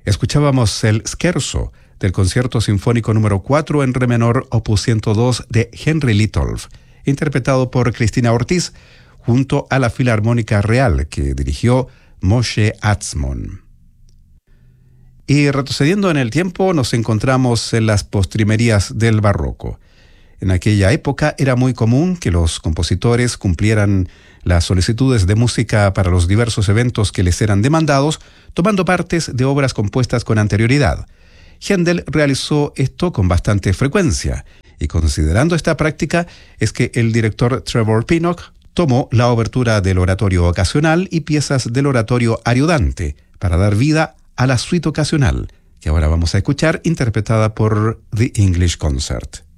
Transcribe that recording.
Escuchábamos el Scherzo del Concierto Sinfónico número 4 en re menor, opus 102 de Henry Litolff, interpretado por Cristina Ortiz, junto a la Filarmónica Real, que dirigió Moshe Atzmon. Y retrocediendo en el tiempo, nos encontramos en las postrimerías del barroco. En aquella época era muy común que los compositores cumplieran las solicitudes de música para los diversos eventos que les eran demandados, tomando partes de obras compuestas con anterioridad. Händel realizó esto con bastante frecuencia, y considerando esta práctica es que el director Trevor Pinnock tomó la obertura del oratorio ocasional y piezas del oratorio ariodante para dar vida a la suite ocasional, que ahora vamos a escuchar, interpretada por The English Concert.